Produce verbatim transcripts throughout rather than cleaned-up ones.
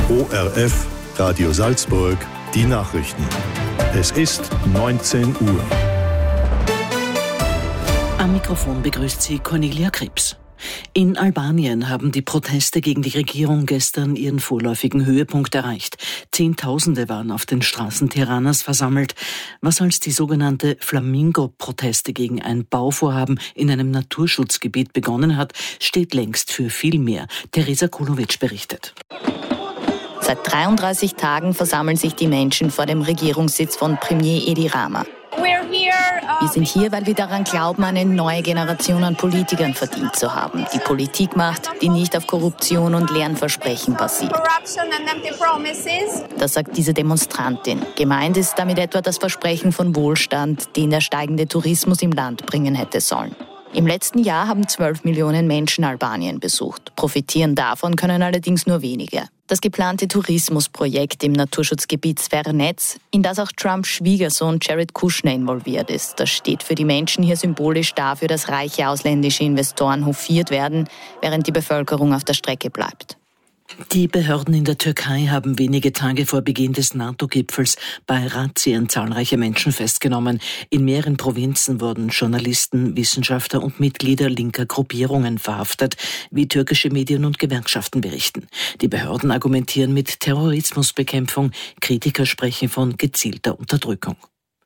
O R F, Radio Salzburg, die Nachrichten. Es ist neunzehn Uhr. Am Mikrofon begrüßt sie Cornelia Krebs. In Albanien haben die Proteste gegen die Regierung gestern ihren vorläufigen Höhepunkt erreicht. Zehntausende waren auf den Straßen Tiranas versammelt, was als die sogenannte Flamingo-Proteste gegen ein Bauvorhaben in einem Naturschutzgebiet begonnen hat, steht längst für viel mehr. Teresa Kulovic berichtet. Seit dreiunddreißig Tagen versammeln sich die Menschen vor dem Regierungssitz von Premier Edi Rama. Wir sind hier, weil wir daran glauben, eine neue Generation an Politikern verdient zu haben, die Politik macht, die nicht auf Korruption und leeren Versprechen basiert. Das sagt diese Demonstrantin. Gemeint ist damit etwa das Versprechen von Wohlstand, den der steigende Tourismus im Land bringen hätte sollen. Im letzten Jahr haben zwölf Millionen Menschen Albanien besucht. Profitieren davon können allerdings nur wenige. Das geplante Tourismusprojekt im Naturschutzgebiet Zvernetz, in das auch Trumps Schwiegersohn Jared Kushner involviert ist, das steht für die Menschen hier symbolisch dafür, dass reiche ausländische Investoren hofiert werden, während die Bevölkerung auf der Strecke bleibt. Die Behörden in der Türkei haben wenige Tage vor Beginn des NATO-Gipfels bei Razzien zahlreiche Menschen festgenommen. In mehreren Provinzen wurden Journalisten, Wissenschaftler und Mitglieder linker Gruppierungen verhaftet, wie türkische Medien und Gewerkschaften berichten. Die Behörden argumentieren mit Terrorismusbekämpfung, Kritiker sprechen von gezielter Unterdrückung.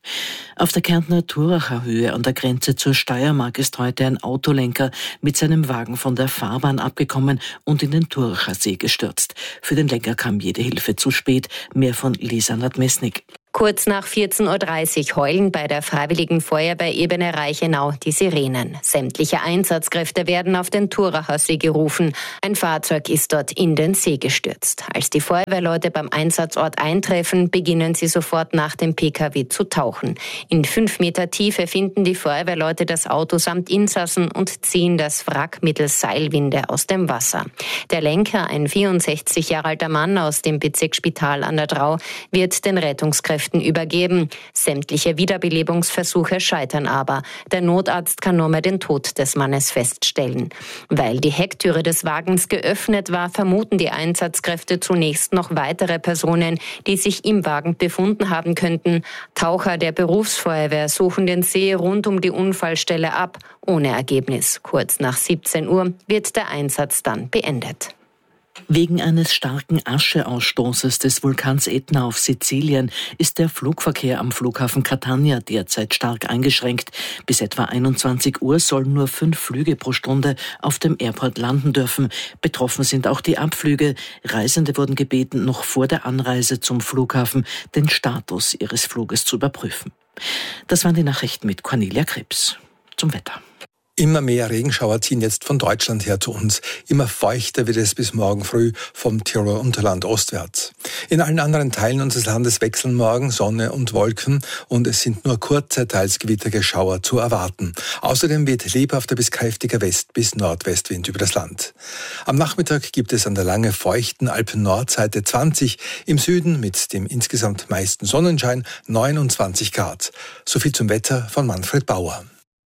Auf der Kärntner Thuracher Höhe an der Grenze zur Steiermark ist heute ein Autolenker mit seinem Wagen von der Fahrbahn abgekommen und in den Thuracher See gestürzt. Für den Lenker kam jede Hilfe zu spät. Mehr von Lisa Nadmesnik. Kurz nach vierzehn Uhr dreißig heulen bei der Freiwilligen Feuerwehr Ebene Reichenau die Sirenen. Sämtliche Einsatzkräfte werden auf den Thuracher See gerufen. Ein Fahrzeug ist dort in den See gestürzt. Als die Feuerwehrleute beim Einsatzort eintreffen, beginnen sie sofort nach dem P K W zu tauchen. In fünf Meter Tiefe finden die Feuerwehrleute das Auto samt Insassen und ziehen das Wrack mittels Seilwinde aus dem Wasser. Der Lenker, ein vierundsechzig Jahre alter Mann aus dem Bezirksspital an der Drau, wird den Rettungskräften übergeben. Sämtliche Wiederbelebungsversuche scheitern aber. Der Notarzt kann nur mehr den Tod des Mannes feststellen. Weil die Hecktüre des Wagens geöffnet war, vermuten die Einsatzkräfte zunächst noch weitere Personen, die sich im Wagen befunden haben könnten. Taucher der Berufsfeuerwehr suchen den See rund um die Unfallstelle ab, ohne Ergebnis. Kurz nach siebzehn Uhr wird der Einsatz dann beendet. Wegen eines starken Ascheausstoßes des Vulkans Etna auf Sizilien ist der Flugverkehr am Flughafen Catania derzeit stark eingeschränkt. Bis etwa einundzwanzig Uhr sollen nur fünf Flüge pro Stunde auf dem Airport landen dürfen. Betroffen sind auch die Abflüge. Reisende wurden gebeten, noch vor der Anreise zum Flughafen den Status ihres Fluges zu überprüfen. Das waren die Nachrichten mit Cornelia Krebs. Zum Wetter. Immer mehr Regenschauer ziehen jetzt von Deutschland her zu uns. Immer feuchter wird es bis morgen früh vom Tiroler Unterland ostwärts. In allen anderen Teilen unseres Landes wechseln morgen Sonne und Wolken und es sind nur kurze, teils gewittrige Schauer zu erwarten. Außerdem weht lebhafter bis kräftiger West- bis Nordwestwind über das Land. Am Nachmittag gibt es an der lange feuchten Alpen-Nordseite zwanzig, im Süden mit dem insgesamt meisten Sonnenschein neunundzwanzig Grad. Soviel zum Wetter von Manfred Bauer.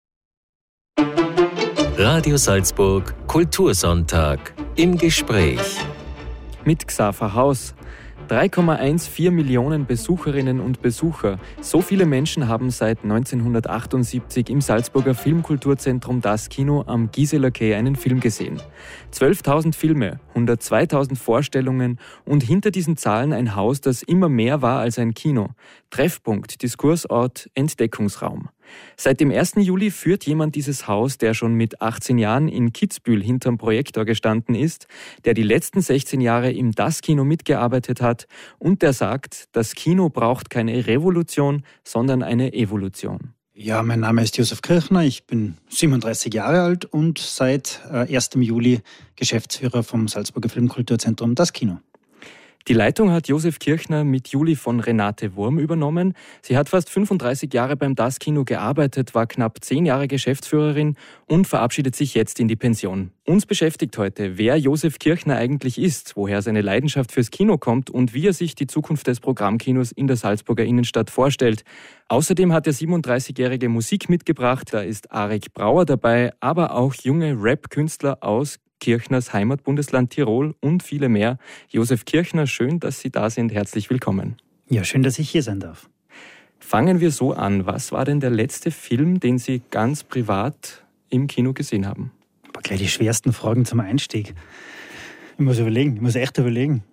Radio Salzburg Kultursonntag im Gespräch. Mit Xaver Haus. drei Komma vierzehn Millionen Besucherinnen und Besucher. So viele Menschen haben seit neunzehnhundertachtundsiebzig im Salzburger Filmkulturzentrum Das Kino am Giseler Quai einen Film gesehen. zwölftausend Filme, hundertzweitausend Vorstellungen und hinter diesen Zahlen ein Haus, das immer mehr war als ein Kino. Treffpunkt, Diskursort, Entdeckungsraum. Seit dem ersten Juli führt jemand dieses Haus, der schon mit achtzehn Jahren in Kitzbühel hinterm Projektor gestanden ist, der die letzten sechzehn Jahre im Das Kino mitgearbeitet hat und der sagt, das Kino braucht keine Revolution, sondern eine Evolution. Ja, mein Name ist Josef Kirchner, ich bin siebenunddreißig Jahre alt und seit ersten Juli Geschäftsführer vom Salzburger Filmkulturzentrum Das Kino. Die Leitung hat Josef Kirchner mit Juli von Renate Wurm übernommen. Sie hat fast fünfunddreißig Jahre beim Das Kino gearbeitet, war knapp zehn Jahre Geschäftsführerin und verabschiedet sich jetzt in die Pension. Uns beschäftigt heute, wer Josef Kirchner eigentlich ist, woher seine Leidenschaft fürs Kino kommt und wie er sich die Zukunft des Programmkinos in der Salzburger Innenstadt vorstellt. Außerdem hat der siebenunddreißigjährige Musik mitgebracht, da ist Arik Brauer dabei, aber auch junge Rap-Künstler aus Kirchners Heimatbundesland Tirol und viele mehr. Josef Kirchner, schön, dass Sie da sind. Herzlich willkommen. Ja, schön, dass ich hier sein darf. Fangen wir so an. Was war denn der letzte Film, den Sie ganz privat im Kino gesehen haben? Aber gleich die schwersten Fragen zum Einstieg. Ich muss überlegen, ich muss echt überlegen.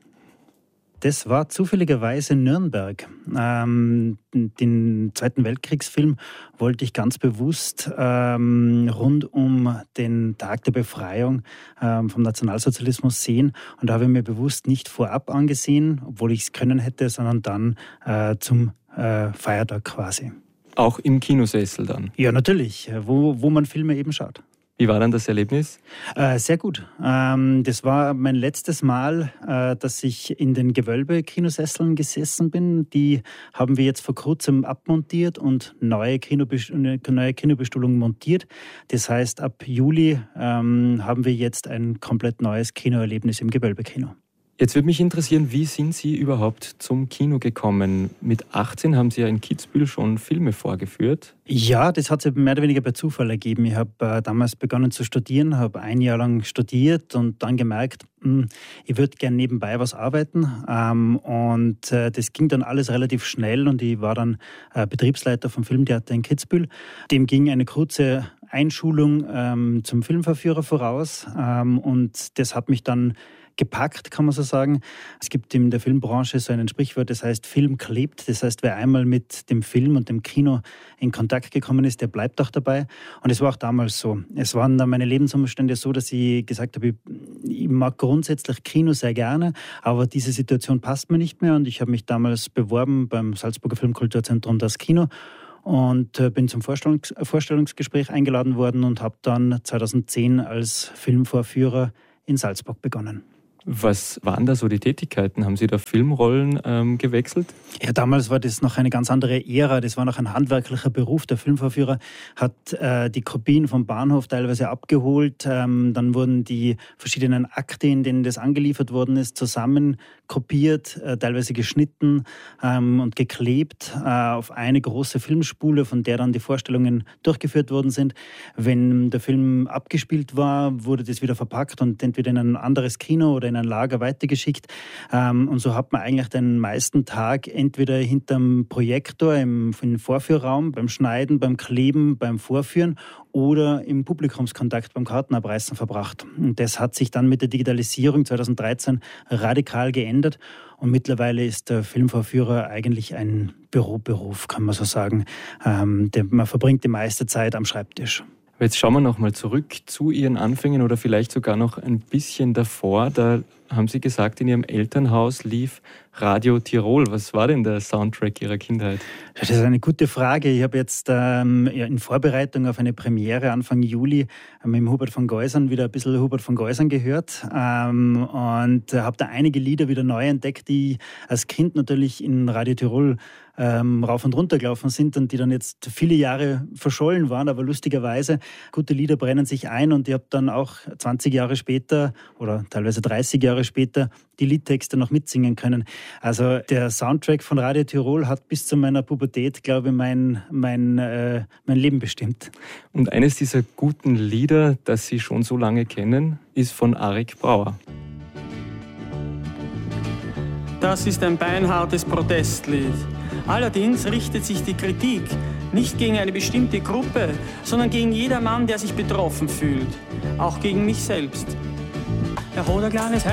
Das war zufälligerweise Nürnberg. Ähm, den Zweiten Weltkriegsfilm wollte ich ganz bewusst ähm, rund um den Tag der Befreiung ähm, vom Nationalsozialismus sehen. Und da habe ich mir bewusst nicht vorab angesehen, obwohl ich es können hätte, sondern dann äh, zum äh, Feiertag quasi. Auch im Kinosessel dann? Ja, natürlich, wo, wo man Filme eben schaut. Wie war dann das Erlebnis? Äh, sehr gut. Ähm, das war mein letztes Mal, äh, dass ich in den Gewölbe-Kinosesseln gesessen bin. Die haben wir jetzt vor kurzem abmontiert und neue, Kinobest- neue Kinobestuhlung montiert. Das heißt, ab Juli ähm, haben wir jetzt ein komplett neues Kinoerlebnis im Gewölbe-Kino. Jetzt würde mich interessieren, wie sind Sie überhaupt zum Kino gekommen? Mit achtzehn haben Sie ja in Kitzbühel schon Filme vorgeführt. Ja, das hat sich mehr oder weniger per Zufall ergeben. Ich habe äh, damals begonnen zu studieren, habe ein Jahr lang studiert und dann gemerkt, mh, ich würde gerne nebenbei was arbeiten. Ähm, und äh, das ging dann alles relativ schnell und ich war dann äh, Betriebsleiter vom Filmtheater in Kitzbühel. Dem ging eine kurze Einschulung ähm, zum Filmverführer voraus ähm, und das hat mich dann gepackt, kann man so sagen. Es gibt in der Filmbranche so ein Sprichwort, das heißt Film klebt. Das heißt, wer einmal mit dem Film und dem Kino in Kontakt gekommen ist, der bleibt auch dabei. Und es war auch damals so. Es waren dann meine Lebensumstände so, dass ich gesagt habe, ich, ich mag grundsätzlich Kino sehr gerne, aber diese Situation passt mir nicht mehr. Und ich habe mich damals beworben beim Salzburger Filmkulturzentrum Das Kino und bin zum Vorstellungs- Vorstellungsgespräch eingeladen worden und habe dann zweitausendzehn als Filmvorführer in Salzburg begonnen. Was waren da so die Tätigkeiten? Haben Sie da Filmrollen ähm, gewechselt? Ja, damals war das noch eine ganz andere Ära. Das war noch ein handwerklicher Beruf. Der Filmvorführer hat äh, die Kopien vom Bahnhof teilweise abgeholt. Ähm, dann wurden die verschiedenen Akte, in denen das angeliefert worden ist, zusammen kopiert, äh, teilweise geschnitten ähm, und geklebt äh, auf eine große Filmspule, von der dann die Vorstellungen durchgeführt worden sind. Wenn der Film abgespielt war, wurde das wieder verpackt und entweder in ein anderes Kino oder in ein Lager weitergeschickt. Ähm, und so hat man eigentlich den meisten Tag entweder hinterm Projektor im, im Vorführraum, beim Schneiden, beim Kleben, beim Vorführen oder im Publikumskontakt beim Kartenabreißen verbracht. Und das hat sich dann mit der Digitalisierung zweitausenddreizehn radikal geändert. Und mittlerweile ist der Filmvorführer eigentlich ein Büroberuf, kann man so sagen. Ähm, der, man verbringt die meiste Zeit am Schreibtisch. Jetzt schauen wir nochmal zurück zu Ihren Anfängen oder vielleicht sogar noch ein bisschen davor. Da haben Sie gesagt, in Ihrem Elternhaus lief Radio Tirol. Was war denn der Soundtrack Ihrer Kindheit? Das ist eine gute Frage. Ich habe jetzt ähm, in Vorbereitung auf eine Premiere Anfang Juli mit dem Hubert von Geusern wieder ein bisschen Hubert von Geusern gehört ähm, und habe da einige Lieder wieder neu entdeckt, die als Kind natürlich in Radio Tirol ähm, rauf und runter gelaufen sind und die dann jetzt viele Jahre verschollen waren, aber lustigerweise, gute Lieder brennen sich ein und ich habe dann auch zwanzig Jahre später oder teilweise dreißig Jahre später die Liedtexte noch mitsingen können. Also der Soundtrack von Radio Tirol hat bis zu meiner Pubertät, glaube ich, mein, mein, äh, mein Leben bestimmt. Und eines dieser guten Lieder, das Sie schon so lange kennen, ist von Arik Brauer. Das ist ein beinhartes Protestlied. Allerdings richtet sich die Kritik nicht gegen eine bestimmte Gruppe, sondern gegen jedermann, der sich betroffen fühlt. Auch gegen mich selbst. Er hat ein kleines